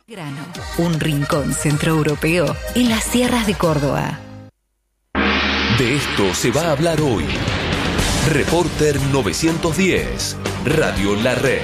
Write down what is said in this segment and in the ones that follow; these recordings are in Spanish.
Grano, un rincón centroeuropeo en las sierras de Córdoba. De esto se va a hablar hoy. Reporter 910, Radio La Red.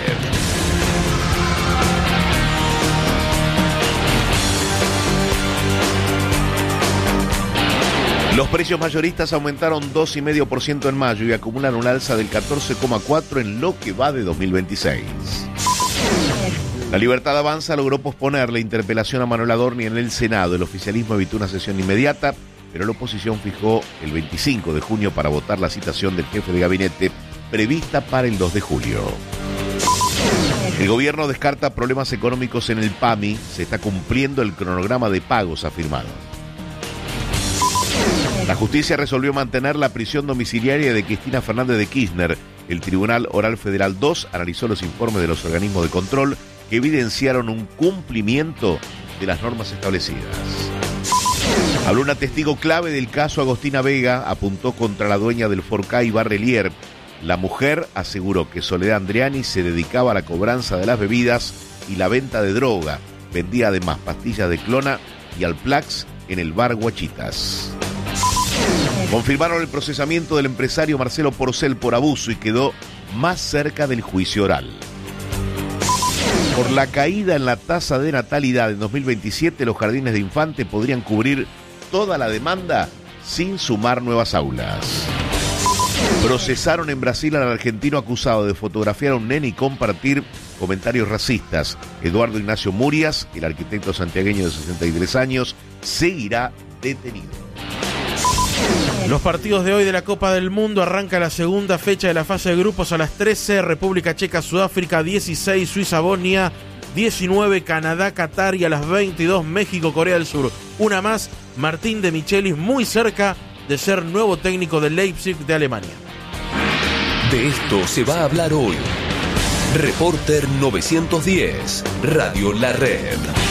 Los precios mayoristas aumentaron 2,5% en mayo y acumulan un alza del 14,4% en lo que va de 2026. La Libertad Avanza logró posponer la interpelación a Manuel Adorni en el Senado. El oficialismo evitó una sesión inmediata, pero la oposición fijó el 25 de junio para votar la citación del jefe de gabinete prevista para el 2 de julio. El gobierno descarta problemas económicos en el PAMI. Se está cumpliendo el cronograma de pagos afirmado. La justicia resolvió mantener la prisión domiciliaria de Cristina Fernández de Kirchner. El Tribunal Oral Federal 2 analizó los informes de los organismos de control que evidenciaron un cumplimiento de las normas establecidas. Habló una testigo clave del caso Agostina Vega, apuntó contra la dueña del Forcay Barrelier. La mujer aseguró que Soledad Andriani se dedicaba a la cobranza de las bebidas y la venta de droga. Vendía además pastillas de clona y Alplax en el bar Guachitas. Confirmaron el procesamiento del empresario Marcelo Porcel por abuso y quedó más cerca del juicio oral. Por la caída en la tasa de natalidad en 2027, los jardines de infante podrían cubrir toda la demanda sin sumar nuevas aulas. Procesaron en Brasil al argentino acusado de fotografiar a un nene y compartir comentarios racistas. Eduardo Ignacio Murias, el arquitecto santiagueño de 63 años, seguirá detenido. Los partidos de hoy de la Copa del Mundo: arranca la segunda fecha de la fase de grupos a las 13, República Checa, Sudáfrica, 16, Suiza, Bosnia, 19, Canadá, Qatar, y a las 22, México, Corea del Sur. Una más, Martín de Michelis muy cerca de ser nuevo técnico del Leipzig de Alemania. De esto se va a hablar hoy. Reporter 910, Radio La Red.